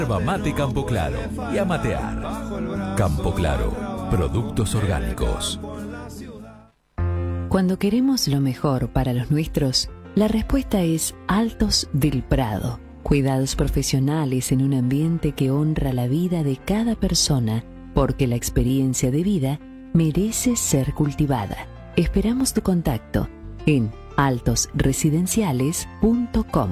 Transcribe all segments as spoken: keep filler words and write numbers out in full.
Yerba mate Campo Claro y a matear. Campo Claro, productos orgánicos. Cuando queremos lo mejor para los nuestros, la respuesta es Altos del Prado. Cuidados profesionales en un ambiente que honra la vida de cada persona, porque la experiencia de vida merece ser cultivada. Esperamos tu contacto en altos residenciales punto com.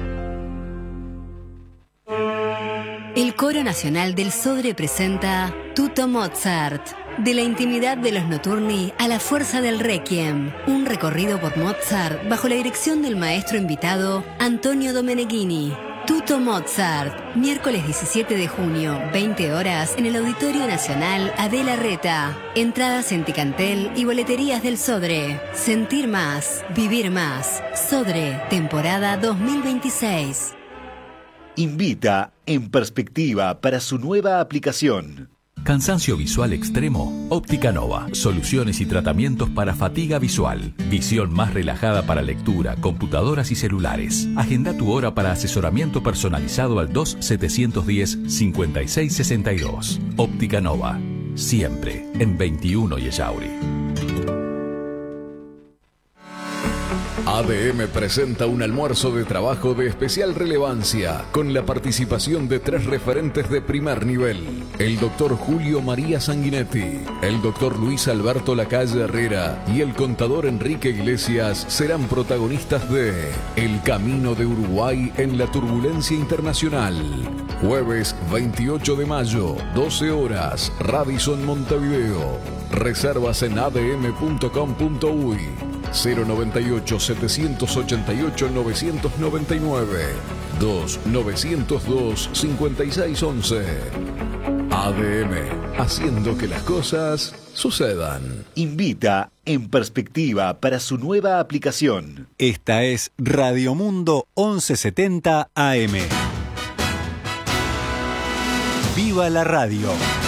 El Coro Nacional del Sodre presenta Tutto Mozart. De la intimidad de los notturni a la fuerza del Requiem. Un recorrido por Mozart bajo la dirección del maestro invitado Antonio Domeneghini. Tutto Mozart, miércoles diecisiete de junio, veinte horas, en el Auditorio Nacional Adela Reta. Entradas en Ticantel y boleterías del Sodre. Sentir más, vivir más. Sodre, temporada dos mil veintiséis. Invita En Perspectiva para su nueva aplicación. Cansancio visual extremo, Óptica Nova. Soluciones y tratamientos para fatiga visual. Visión más relajada para lectura, computadoras y celulares. Agenda tu hora para asesoramiento personalizado al dos setecientos diez cincuenta y seis sesenta y dos. Óptica Nova. Siempre en veintiuno y Ellauri. A D M presenta un almuerzo de trabajo de especial relevancia con la participación de tres referentes de primer nivel. El doctor Julio María Sanguinetti, el doctor Luis Alberto Lacalle Herrera y el contador Enrique Iglesias serán protagonistas de El Camino de Uruguay en la turbulencia internacional. Jueves veintiocho de mayo, doce horas, Radisson Montevideo. Reservas en a d m punto com punto u y. cero noventa y ocho, setecientos ochenta y ocho, novecientos noventa y nueve. dos novecientos dos, cincuenta y seis once. A D M, haciendo que las cosas sucedan. Invita En Perspectiva para su nueva aplicación. Esta es Radio Mundo once setenta A M. ¡Viva la radio!